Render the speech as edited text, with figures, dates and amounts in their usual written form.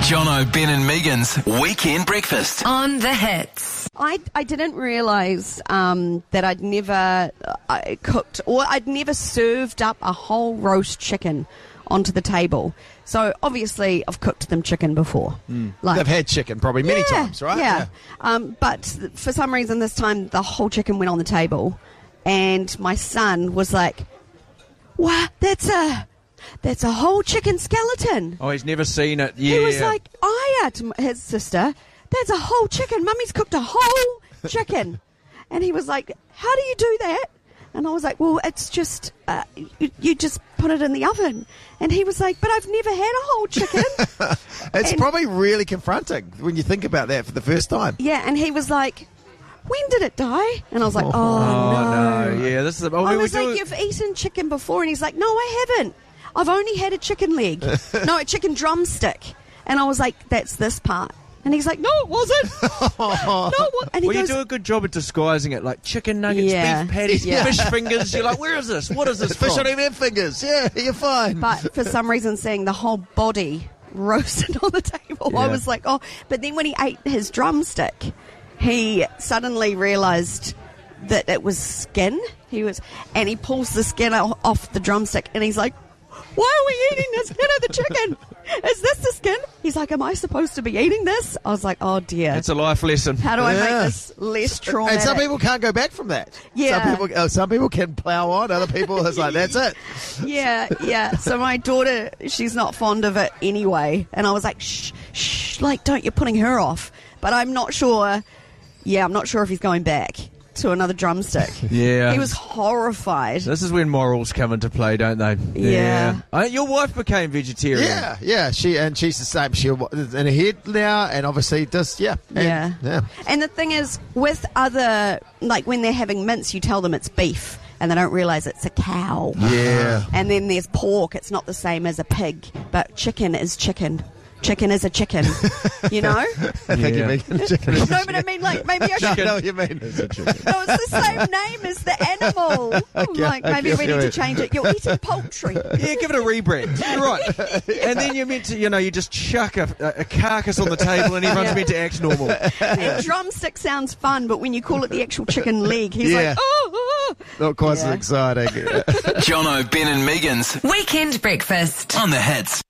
Jono, Ben and Megan's Weekend Breakfast. On the Hits. I didn't realise that I'd never cooked or I'd never served up a whole roast chicken onto the table. So obviously I've cooked them chicken before. They've had chicken probably many times, right? Yeah. But for some reason this time the whole chicken went on the table and my son was like, "Wow, that's a whole chicken skeleton." Oh, he's never seen it. Yeah. He was like, to his sister, "That's a whole chicken. Mummy's cooked a whole chicken." And he was like, "How do you do that?" And I was like, "Well, it's just, you just put it in the oven." And he was like, "But I've never had a whole chicken." It's probably really confronting when you think about that for the first time. Yeah, and he was like, "When did it die?" And I was like, oh no. Yeah, this is. I was like, "You've eaten chicken before?" And he's like, "No, I haven't. I've only had a chicken leg." No, a chicken drumstick. And I was like, "That's this part." And he's like, "No, it wasn't." No, and he Well, goes, you do a good job at disguising it, like chicken nuggets, Yeah. beef patties, Yeah. fish fingers. You're like, where is this? What is this Fish from? on him fingers. Yeah, you're fine. But for some reason, seeing the whole body roasted on the table, I Yeah. was like, "Oh!" But then when he ate his drumstick, he suddenly realised that it was skin. And he pulls the skin off the drumstick, and he's like, "Why are we eating the skin of the chicken? Is this the skin?" He's like, "Am I supposed to be eating this?" I was like, "Oh dear. It's a life lesson. How do I Yeah. make this less traumatic?" And some people can't go back from that. Yeah. Some people can plough on. Other people, it's like, that's it. Yeah. So my daughter, she's not fond of it anyway. And I was like, shh, like, don't, you're putting her off. But I'm not sure. Yeah, I'm not sure if he's going back to another drumstick. Yeah. He was horrified. This is when morals come into play, don't they? Yeah. Your wife became vegetarian. Yeah. She's the same. She's in her head now, and obviously does. Yeah. And the thing is, with other, like when they're having mince, you tell them it's beef. And they don't realise it's a cow. Yeah. And then there's pork. It's not the same as a pig. But chicken is chicken. Chicken is a chicken, you know? I think you mean chicken. No, but I mean, like, maybe I should... I know what you mean. It's a chicken. No, it's the same name as the animal. I'm like, maybe we need to change it. You're eating poultry. Yeah, give it a rebrand. You're right. And then you're meant to, you just chuck a carcass on the table and everyone's meant to act normal. And drumstick sounds fun, but when you call it the actual chicken leg, he's Yeah. like, oh. Not quite so Yeah. exciting. Jono, Ben and Megan's Weekend Breakfast. On the Hits.